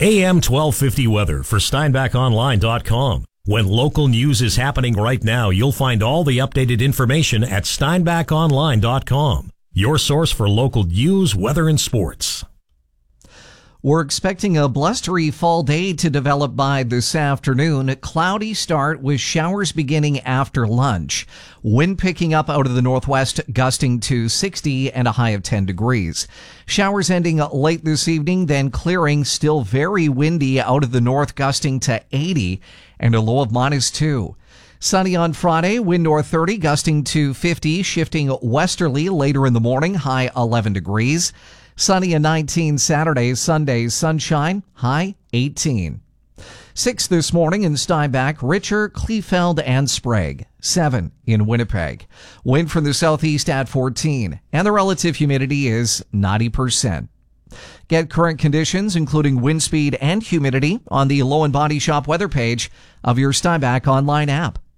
AM 1250 weather for SteinbachOnline.com. When local news is happening right now, you'll find all the updated information at SteinbachOnline.com. Your source for local news, weather, and sports. We're expecting a blustery fall day to develop by this afternoon. A cloudy start with showers beginning after lunch. Wind picking up out of the northwest, gusting to 60 and a high of 10 degrees. Showers ending late this evening, then clearing, still very windy out of the north, gusting to 80 and a low of -2. Sunny on Friday, wind north 30, gusting to 50, shifting westerly later in the morning, high 11 degrees. Sunny and 19 Saturday, Sunday, sunshine, high 18. 6 this morning in Steinbach, Richer, Kleefeld, and Sprague. 7 in Winnipeg. Wind from the southeast at 14, and the relative humidity is 90%. Get current conditions, including wind speed and humidity, on the Low and Body Shop weather page of your Steinbach online app.